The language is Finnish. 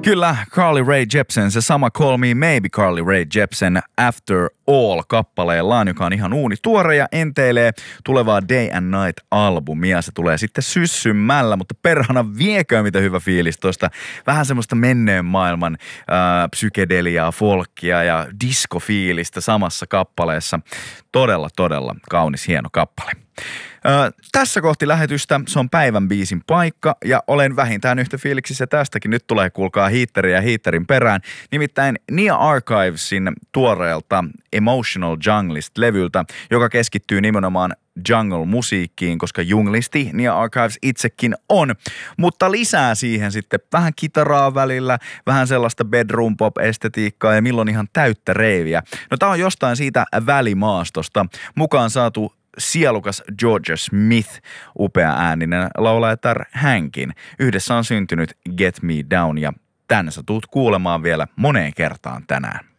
Kyllä, Carly Rae Jepsen, se sama Call Me Maybe Carly Rae Jepsen After All-kappaleellaan, joka on ihan uuni tuore ja enteilee tulevaa Day and Night-albumia. Se tulee sitten syssymällä, mutta perhana viekö mitä hyvä fiilis tuosta vähän semmoista menneen maailman psykedeliaa, folkia ja diskofiilistä samassa kappaleessa. Todella, todella kaunis, hieno kappale. Tässä kohti lähetystä se on päivän biisin paikka ja olen vähintään yhtä fiiliksissä tästäkin. Nyt tulee kuulkaa hiitteriä hiitterin perään. Nimittäin Nia Archivesin tuoreelta Emotional Junglist-levyltä, joka keskittyy nimenomaan jungle-musiikkiin, koska junglisti Nia Archives itsekin on. Mutta lisää siihen sitten vähän kitaraa välillä, vähän sellaista bedroom pop-estetiikkaa ja milloin ihan täyttä reiviä. No tää on jostain siitä välimaastosta. Mukaan saatu sielukas Georgia Smith, upea ääninen laulajatar hänkin. Yhdessä on syntynyt Get Me Down ja tän sä tuut kuulemaan vielä moneen kertaan tänään.